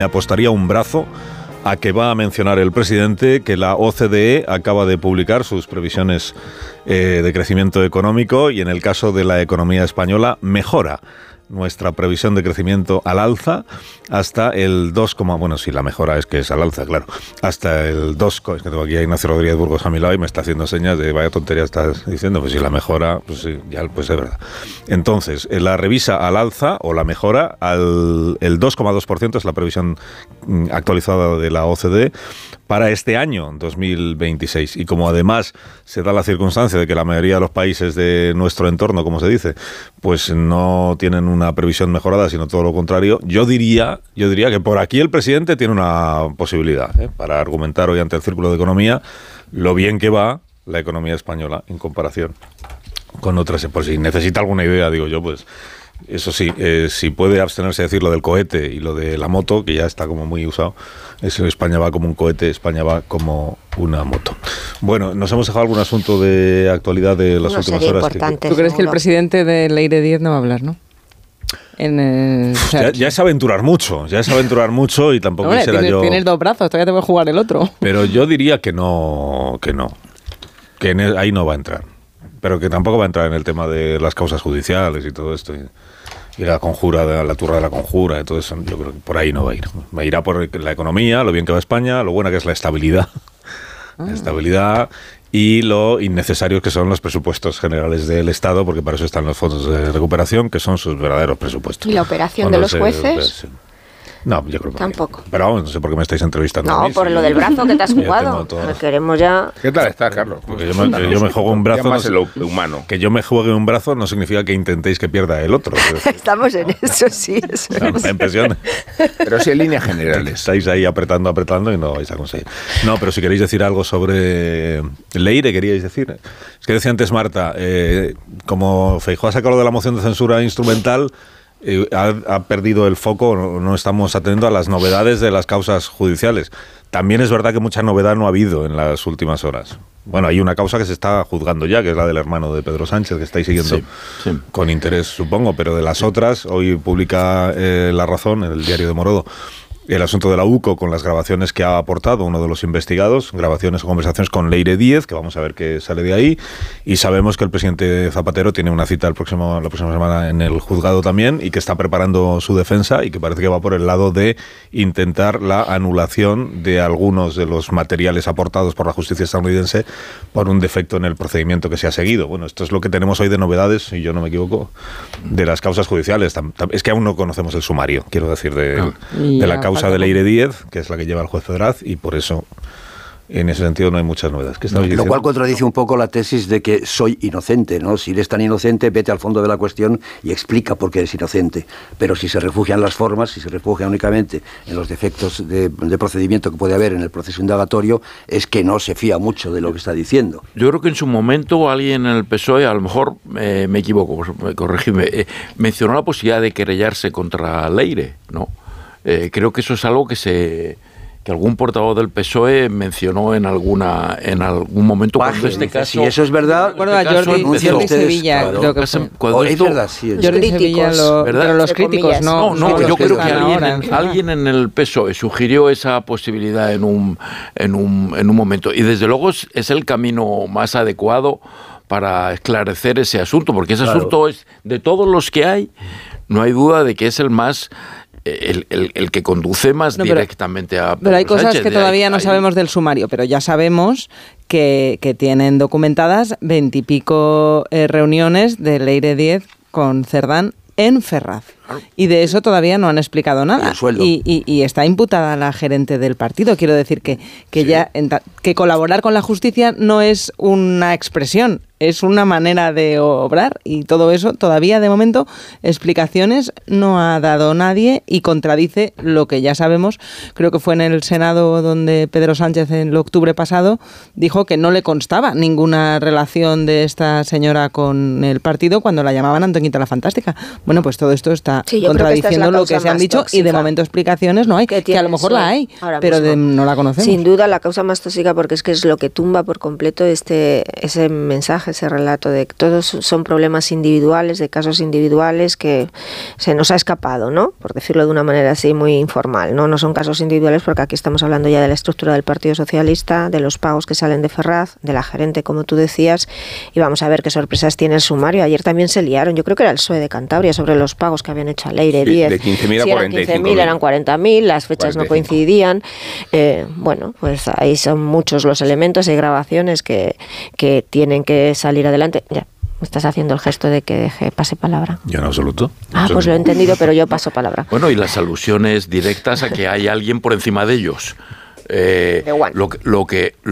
Apostaría un brazo a que va a mencionar el presidente que la OCDE acaba de publicar sus previsiones de crecimiento económico y en el caso de la economía española mejora nuestra previsión de crecimiento al alza hasta el 2, bueno, sí, la mejora es que es al alza, claro, hasta el 2, es que tengo aquí a Ignacio Rodríguez Burgos a mi lado y me está haciendo señas de vaya tontería estás diciendo, pues si la mejora, pues sí, ya pues es verdad. Entonces, la revisa al alza o la mejora el 2,2% es la previsión actualizada de la OCDE para este año 2026 y como además se da la circunstancia de que la mayoría de los países de nuestro entorno, como se dice, pues no tienen una previsión mejorada, sino todo lo contrario, yo diría que por aquí el presidente tiene una posibilidad para argumentar hoy ante el Círculo de Economía lo bien que va la economía española en comparación con otras. Por si necesita alguna idea, digo yo, pues eso sí, si puede abstenerse de decir lo del cohete y lo de la moto, que ya está como muy usado, eso España va como un cohete, España va como una moto. Bueno, nos hemos dejado algún asunto de actualidad de las últimas horas. ¿Tú crees que el presidente de Leire Díez no va a hablar, no? Ya es aventurar mucho y tampoco quisiera yo... Tienes dos brazos, todavía te voy a jugar el otro. Pero yo diría que ahí no va a entrar. Pero que tampoco va a entrar en el tema de las causas judiciales y todo esto. Y la conjura, la turra de la conjura y todo eso. Yo creo que por ahí no va a ir. Irá por la economía, lo bien que va España, lo buena que es la estabilidad. La estabilidad y lo innecesarios que son los presupuestos generales del Estado, porque para eso están los fondos de recuperación, que son sus verdaderos presupuestos. ¿Y la operación de los jueces? No, yo creo que tampoco. Pero vamos, no sé por qué me estáis entrevistando. No, por lo del brazo que te has jugado. Queremos ya. ¿Qué tal estás, Carlos? Porque yo me juego un brazo. Más lo humano. Que yo me juegue un brazo no significa que intentéis que pierda el otro. Estamos en eso, sí. Eso es. Impresión. Pero sí en líneas generales. Estáis ahí apretando y no vais a conseguir. No, pero si queréis decir algo sobre Leire, queríais decir. Es que decía antes Marta, como Feijóo ha sacado de la moción de censura instrumental, ha perdido el foco, no estamos atendiendo a las novedades de las causas judiciales. También es verdad que mucha novedad no ha habido en las últimas horas. Bueno, hay una causa que se está juzgando ya, que es la del hermano de Pedro Sánchez, que estáis siguiendo con interés, supongo, pero de las otras, hoy publica La Razón, en el diario de Morodo, el asunto de la UCO con las grabaciones que ha aportado uno de los investigados, grabaciones o conversaciones con Leire Díez, que vamos a ver qué sale de ahí, y sabemos que el presidente Zapatero tiene una cita la próxima semana en el juzgado también, y que está preparando su defensa, y que parece que va por el lado de intentar la anulación de algunos de los materiales aportados por la justicia estadounidense por un defecto en el procedimiento que se ha seguido. Bueno, esto es lo que tenemos hoy de novedades, si yo no me equivoco, de las causas judiciales. Es que aún no conocemos el sumario, quiero decir, de la causa de Leire Díez, que es la que lleva el juez Fedraz, y por eso en ese sentido no hay muchas novedades. Lo cual contradice un poco la tesis de que soy inocente, ¿no? Si eres tan inocente, vete al fondo de la cuestión y explica por qué eres inocente. Pero si se refugia en las formas, si se refugia únicamente en los defectos de procedimiento que puede haber en el proceso indagatorio, es que no se fía mucho de lo que está diciendo. Yo creo que en su momento alguien en el PSOE, a lo mejor me equivoco, corregidme, mencionó la posibilidad de querellarse contra Leire, ¿no? Creo que eso es algo que algún portavoz del PSOE mencionó en algún momento cuando este caso. Si eso es verdad, Jordi Sevilla, creo que fue. Es verdad, sí. Jordi Sevilla, pero los críticos no. Yo creo que alguien en el PSOE sugirió esa posibilidad en un momento, y desde luego es el camino más adecuado para esclarecer ese asunto, porque ese asunto es, de todos los que hay, no hay duda de que es el más el que conduce más directamente a Pedro Pero hay cosas Sánchez, que todavía no sabemos del sumario, pero ya sabemos que tienen documentadas 20 y pico reuniones de Leire Díez con Cerdán en Ferraz. Y de eso todavía no han explicado nada. Y está imputada la gerente del partido. Quiero decir que colaborar con la justicia no es una expresión, es una manera de obrar, y todo eso todavía de momento explicaciones no ha dado nadie y contradice lo que ya sabemos. Creo que fue en el Senado donde Pedro Sánchez en el octubre pasado dijo que no le constaba ninguna relación de esta señora con el partido cuando la llamaban Antoñita la Fantástica. Bueno, pues todo esto está contradiciendo lo que se han dicho tóxica. Y de momento explicaciones no hay, que a lo mejor la hay, pero no la conocemos. Sin duda la causa más tóxica, porque es lo que tumba por completo ese mensaje ese relato de que todos son problemas individuales, de casos individuales que se nos ha escapado, ¿no? Por decirlo de una manera así muy informal, ¿no? No son casos individuales porque aquí estamos hablando ya de la estructura del Partido Socialista, de los pagos que salen de Ferraz, de la gerente, como tú decías, y vamos a ver qué sorpresas tiene el sumario. Ayer también se liaron, yo creo que era el PSOE de Cantabria, sobre los pagos que habían hecho a Leire Díez. De 15.000 a 45.000. Si eran 15.000, eran 40.000, las fechas 45. No coincidían. Bueno, pues ahí son muchos los elementos y grabaciones que tienen que salir adelante. Ya, me estás haciendo el gesto de que deje pase palabra. Yo en absoluto. Pues lo he entendido, pero yo paso palabra. Bueno, y las alusiones directas a que hay alguien por encima de ellos. Lo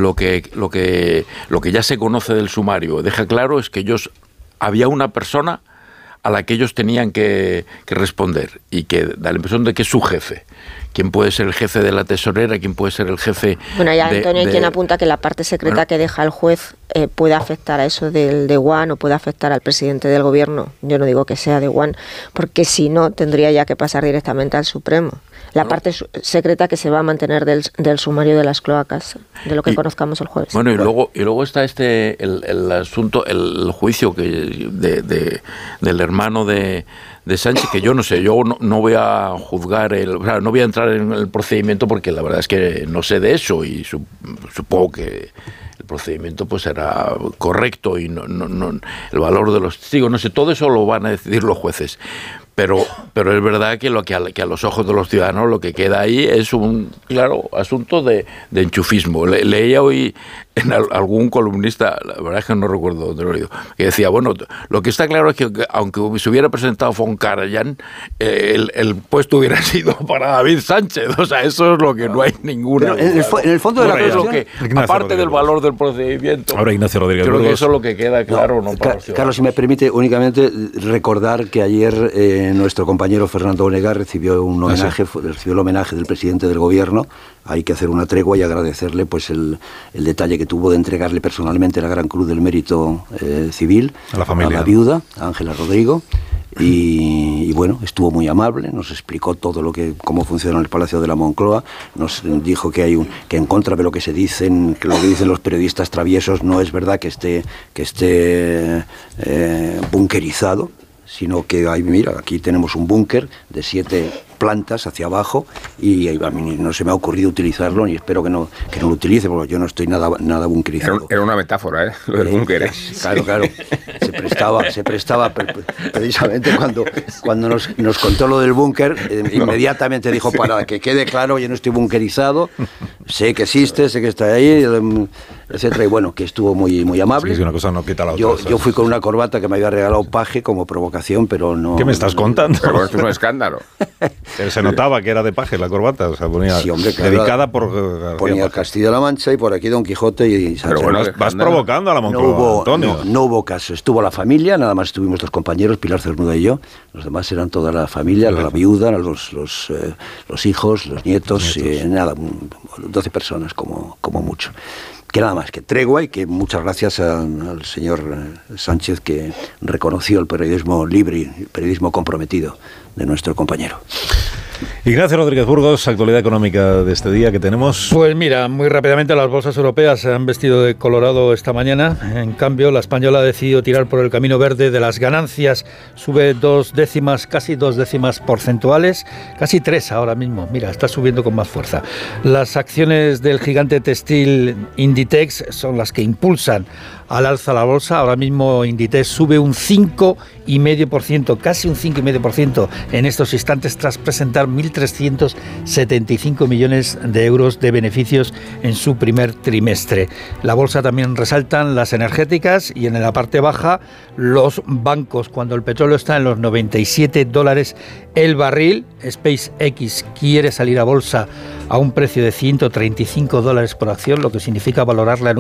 que ya se conoce del sumario deja claro es que había una persona a la que ellos tenían que responder y que da la impresión de que es su jefe. ¿Quién puede ser el jefe de la tesorera? ¿Quién puede ser el jefe? Bueno, ya Antonio, hay quien apunta que la parte secreta que deja el juez puede afectar a eso del DEWAN o puede afectar al presidente del gobierno. Yo no digo que sea DEWAN, porque si no, tendría ya que pasar directamente al Supremo. La parte secreta que se va a mantener del sumario de las cloacas, de lo que conozcamos el jueves. Bueno, y luego está el asunto, el juicio del hermano de Sánchez, que yo no sé, yo no voy a juzgar, no voy a entrar en el procedimiento porque la verdad es que no sé de eso y supongo que el procedimiento pues será correcto y no el valor de los testigos, no sé, todo eso lo van a decidir los jueces. Pero es verdad que a los ojos de los ciudadanos lo que queda ahí es un claro asunto de enchufismo. Leía hoy en algún columnista, la verdad es que no recuerdo dónde lo he leído, que decía, bueno, lo que está claro es que aunque se hubiera presentado von Karajan, el puesto hubiera sido para David Sánchez. O sea, eso es lo que no hay ninguna. En el fondo de la cuestión, aparte del valor del procedimiento, ahora Ignacio Rodríguez creo que eso es lo que queda claro. Carlos, si me permite únicamente recordar que ayer nuestro compañero Fernando Onega recibió el homenaje del presidente del gobierno. Hay que hacer una tregua y agradecerle pues el detalle que tuvo de entregarle personalmente la Gran Cruz del Mérito Civil a la familia, a la viuda, a Ángela Rodrigo. Y bueno, estuvo muy amable, nos explicó todo cómo funciona el Palacio de la Moncloa, nos dijo que en contra de lo que dicen los periodistas traviesos, no es verdad que esté bunkerizado, sino que aquí tenemos un búnker de 7 plantas hacia abajo y a mí no se me ha ocurrido utilizarlo y espero que no lo utilice porque yo no estoy nada bunkerizado. Era una metáfora, lo del búnker. Claro. Se prestaba precisamente cuando nos contó lo del búnker, inmediatamente dijo, para que quede claro, yo no estoy bunkerizado, sé que existe, sé que está ahí, etcétera, y bueno, que estuvo muy, muy amable. Sí, una cosa no quita la otra. Yo fui con una corbata que me había regalado Paje como provocación, pero no... ¿Qué me estás contando? Pero esto es un escándalo. Se notaba que era de Paje la corbata, o sea, ponía sí, hombre, claro, dedicada por... Ponía Castilla-La Mancha y por aquí Don Quijote y... Pero bueno, vas provocando a la Moncloa, Antonio. No hubo caso, estuvo la familia, nada más estuvimos 2 compañeros, Pilar Cernuda y yo, los demás eran toda la familia, la viuda, los hijos, los nietos. 12 personas como mucho. Que nada más, que tregua y que muchas gracias al señor Sánchez que reconoció el periodismo libre y el periodismo comprometido de nuestro compañero. Ignacio Rodríguez Burgos, actualidad económica de este día que tenemos. Pues mira, muy rápidamente las bolsas europeas se han vestido de colorado esta mañana. En cambio, la española ha decidido tirar por el camino verde de las ganancias. Sube 2 décimas, casi 2 décimas porcentuales, casi 3 ahora mismo. Mira, está subiendo con más fuerza. Las acciones del gigante textil Inditex son las que impulsan al alza la bolsa. Ahora mismo Inditex sube un 5,5%, casi un 5,5% en estos instantes tras presentar 1.375 millones de euros de beneficios en su primer trimestre. La bolsa también resaltan las energéticas y en la parte baja los bancos. Cuando el petróleo está en los $97 el barril, SpaceX quiere salir a bolsa a un precio de $135 por acción, lo que significa valorarla en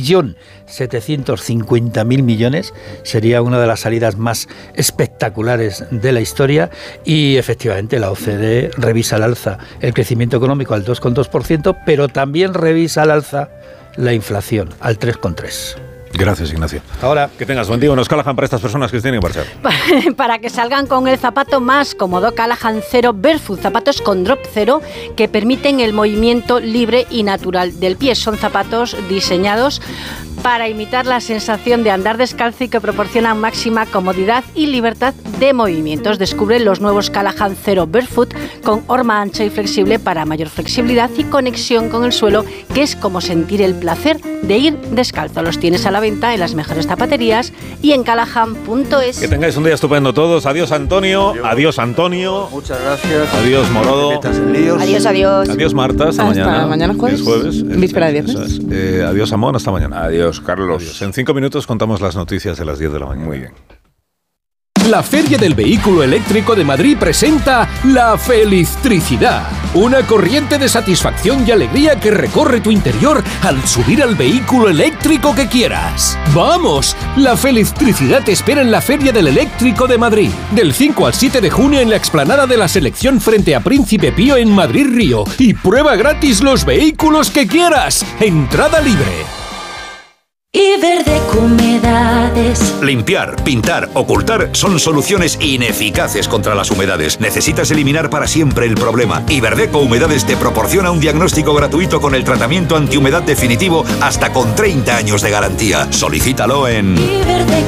1.750.000 millones. Sería una de las salidas más espectaculares de la historia y efectivamente la OCDE revisa al alza el crecimiento económico al 2,2%, pero también revisa al alza la inflación al 3,3%. Gracias, Ignacio. Ahora, que tengas buen día. Unos Callahan para estas personas que tienen que marchar. Para que salgan con el zapato más cómodo, Callahan Zero Barefoot, zapatos con drop cero que permiten el movimiento libre y natural del pie. Son zapatos diseñados para imitar la sensación de andar descalzo y que proporciona máxima comodidad y libertad de movimientos. Descubre los nuevos Callahan Zero Barefoot con horma ancha y flexible para mayor flexibilidad y conexión con el suelo, que es como sentir el placer de ir descalzo. Los tienes a la venta en las mejores zapaterías y en callahan.es. Que tengáis un día estupendo todos. Adiós, Antonio. Adiós, Antonio. Muchas gracias. Adiós, Morodo. Adiós, adiós. Adiós, Marta. Hasta mañana. Mañana jueves. Es jueves. Víspera de viernes. Adiós, Amón. Hasta mañana. Adiós, Carlos. Adiós. En 5 minutos contamos las noticias de las 10 de la mañana. Muy bien. La Feria del Vehículo Eléctrico de Madrid presenta La Felistricidad, una corriente de satisfacción y alegría que recorre tu interior al subir al vehículo eléctrico que quieras. ¡Vamos! La Felistricidad te espera en la Feria del Eléctrico de Madrid, del 5 al 7 de junio en la explanada de la Selección frente a Príncipe Pío en Madrid Río. Y prueba gratis los vehículos que quieras. Entrada libre. Iberdeco Humedades. Limpiar, pintar, ocultar son soluciones ineficaces contra las humedades. Necesitas eliminar para siempre el problema. Iberdeco Humedades te proporciona un diagnóstico gratuito con el tratamiento antihumedad definitivo hasta con 30 años de garantía. Solicítalo en Iberdeco